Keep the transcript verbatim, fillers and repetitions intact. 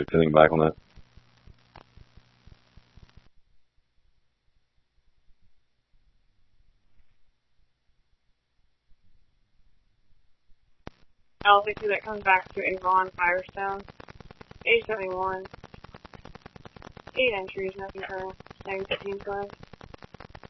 fix anything back on that? L fifty that comes back to Avon Firestone. A seventy-one. Eight entries, nothing for negative fifteen five.